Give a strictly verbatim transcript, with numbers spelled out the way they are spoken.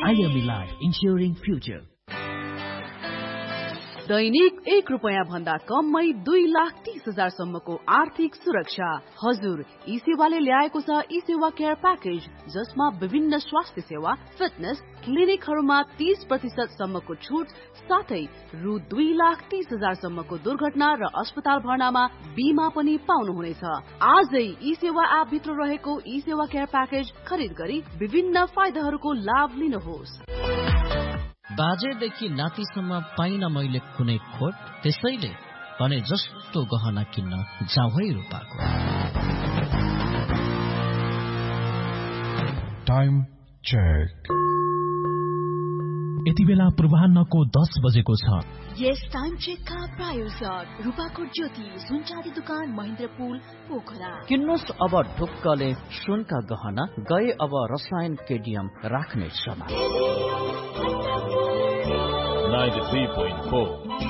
I M E Life, ensuring future. दैनिक एक रुपैयाँ भन्दा कममै दुई लाख तीस हजार सम्मको आर्थिक सुरक्षा। हजुर, ई सेवाले ल्याएको छ ई सेवा केयर प्याकेज, जसमा विभिन्न स्वास्थ्य सेवा, फिटनेस क्लिनिकहरूमा तीस प्रतिशत सम्मको छुट साथै रु दुई लाख तीस हजार सम्मको दुर्घटना र अस्पताल भर्नामा बीमा पनि पाउनुहुनेछ। आजै ई सेवा एप भित्र रहेको ई सेवा केयर प्याकेज खरिद गरी विभिन्न फाइदाहरूको लाभ लिनुहोस्। बाजेदेखि नातिसम्म पाइन मैले कुनै खोट, त्यसैले भने जस्तो गहना किन्न जाउँ है रूपाको। Time check. यति बेला पूर्वाह्नको दस बजेको छ। यस टाइम चेकका प्रायोजक रूपाको ज्योति सुनचाँदी दुकान महेन्द्रपुल पोखरा। किन्नुहोस् अब ढुक्कले सुनका गहना, गए अब रसायन केडियम राख्ने समा। ninety-three point four